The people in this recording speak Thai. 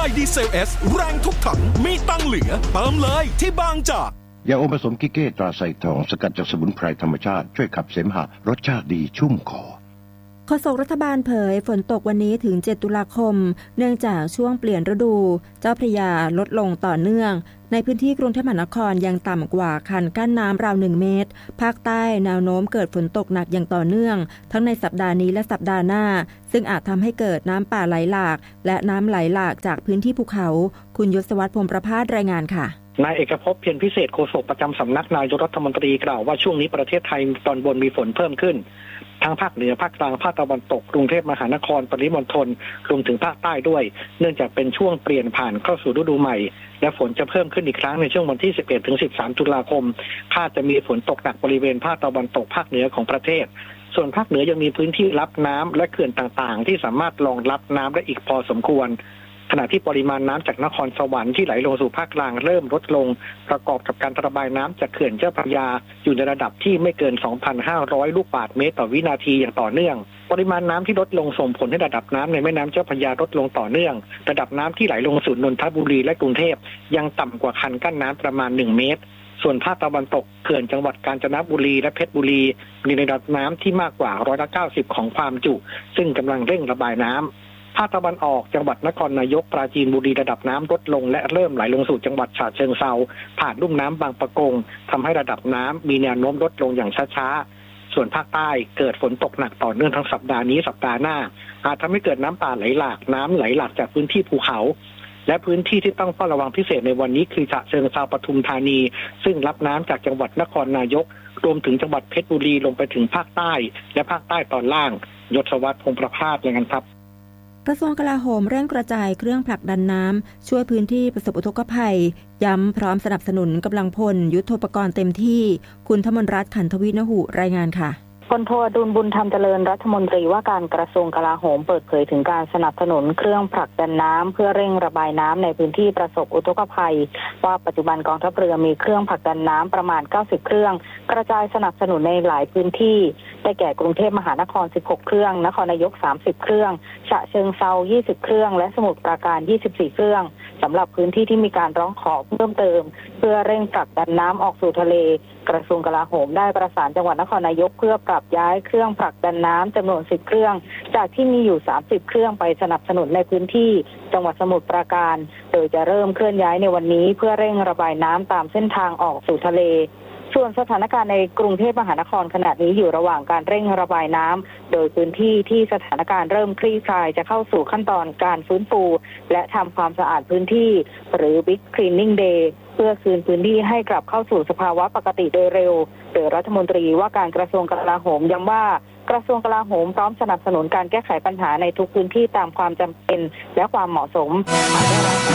ดีเซล S แรงทุกถังมีตังเหลือเติมเลยที่บางจากยาอมผสมกิเก้ตราไซทองสกัดจากสมุนไพรธรรมชาติช่วยขับเสมหะรสชาติดีชุ่มคอโฆษกรัฐบาลเผยฝนตกวันนี้ถึง7ตุลาคมเนื่องจากช่วงเปลี่ยนฤดูเจ้าพระยาลดลงต่อเนื่องในพื้นที่กรุงเทพมหานครยังต่ำกว่าคันกั้นน้ำราว1เมตรภาคใต้แนวโน้มเกิดฝนตกหนักอย่างต่อเนื่องทั้งในสัปดาห์นี้และสัปดาห์หน้าซึ่งอาจทำให้เกิดน้ำป่าไหลหลากและน้ำไหลหลากจากพื้นที่ภูเขาคุณยศวรรษ พรหมประภาสรายงานค่ะนายเอกภพ เพียรพิเศษโฆษกประจำสำนักนายกรัฐมนตรีกล่าวว่าช่วงนี้ประเทศไทยตอนบนมีฝนเพิ่มขึ้นทั้งภาคเหนือภาคกลางภาคตะวันตกกรุงเทพมหานครปริมณฑลรวมถึงภาคใต้ด้วยเนื่องจากเป็นช่วงเปลี่ยนผ่านเข้าสู่ฤดูใหม่และฝนจะเพิ่มขึ้นอีกครั้งในช่วงวันที่11ถึง13ตุลาคมคาดจะมีฝนตกหนักบริเวณภาคตะวันตกภาคเหนือของประเทศส่วนภาคเหนือยังมีพื้นที่รับน้ำและเขื่อนต่างๆที่สามารถรองรับน้ำได้อีกพอสมควรขณะที่ปริมาณน้ำจากนครสวรรค์ที่ไหลลงสู่ภาคกลางเริ่มลดลงประกอบกับการระบายน้ำจากเขื่อนเจ้าพระยาอยู่ในระดับที่ไม่เกิน 2,500 ลูกบาศก์เมตรต่อวินาทีอย่างต่อเนื่องปริมาณน้ำที่ลดลงส่งผลให้ระดับน้ำในแม่น้ำเจ้าพระยาลดลงต่อเนื่องระดับน้ำที่ไหลลงสู่นนทบุรีและกรุงเทพยังต่ำกว่าคันกั้นน้ำประมาณ1เมตรส่วนภาคตะวันตกเขื่อนจังหวัดกาญจนบุรีและเพชรบุรีมีระดับน้ำที่มากกว่า90%ของความจุซึ่งกำลังเร่งระบายน้ำภาคตะวันออกจังหวัดนครนายกปราจีนบุรีระดับน้ำลดลงและเริ่มไหลลงสู่จังหวัดฉะเชิงเทราผ่านลุ่มน้ำบางปะกงทำให้ระดับน้ำมีแนวโน้มลดลงอย่างช้าๆส่วนภาคใต้เกิดฝนตกหนักต่อเนื่องทั้งสัปดาห์นี้สัปดาห์หน้าอาจทำให้เกิดน้ำป่าไหลหลากน้ำไหลหลากจากพื้นที่ภูเขาและพื้นที่ที่ต้องเฝ้าระวังพิเศษในวันนี้คือฉะเชิงเทราปทุมธานีซึ่งรับน้ำจากจังหวัดนครนายกรวมถึงจังหวัดเพชรบุรีลงไปถึงภาคใต้และภาคใต้ตอนล่างยศวรรษ พงษ์ประภาสรายงานครับกระทรวงกลาโหมเร่งกระจายเครื่องผลักดันน้ำช่วยพื้นที่ประสบอุทกภัยย้ำพร้อมสนับสนุนกำลังพลยุทโธปกรณ์เต็มที่คุณธมนรัตน์ ขันทวินหุรายงานค่ะพลโทอดุลบุญธรรมเจริญรัฐมนตรีว่าการกระทรวงกลาโหมเปิดเผยถึงการสนับสนุนเครื่องผลักดันน้ำเพื่อเร่งระบายน้ำในพื้นที่ประสบอุทกภัยว่าปัจจุบันกองทัพเรือมีเครื่องผลักดันน้ำประมาณ90เครื่องกระจายสนับสนุนในหลายพื้นที่ได้แก่กรุงเทพมหานคร16เครื่องนครนายก30เครื่องฉะเชิงเทรา20เครื่องและสมุทรปราการ24เครื่องสำหรับพื้นที่ที่มีการร้องขอเพิ่มเติมเพื่อเร่งผลักดันน้ำออกสู่ทะเลกระทรวงกลาโหมได้ประสานจังหวัดนครนายกเพื่อปรับย้ายเครื่องผลักดันน้ำจำนวน10เครื่องจากที่มีอยู่30เครื่องไปสนับสนุนในพื้นที่จังหวัดสมุทรปราการโดยจะเริ่มเคลื่อนย้ายในวันนี้เพื่อเร่งระบายน้ำตามเส้นทางออกสู่ทะเลส่วนสถานการณ์ในกรุงเทพมหานครขณะนี้อยู่ระหว่างการเร่งระบายน้ำโดยพื้นที่ที่สถานการณ์เริ่มคลี่คลายจะเข้าสู่ขั้นตอนการฟื้นฟูและทำความสะอาดพื้นที่หรือ Big Cleaning Day เพื่อคืนพื้นที่ให้กลับเข้าสู่สภาวะปกติโดยเร็วโดยรัฐมนตรีว่าการกระทรวงกลาโหมย้ำว่ากระทรวงกลาโหมพร้อมสนับสนุนการแก้ไขปัญหาในทุกพื้นที่ตามความจำเป็นและความเหมาะสม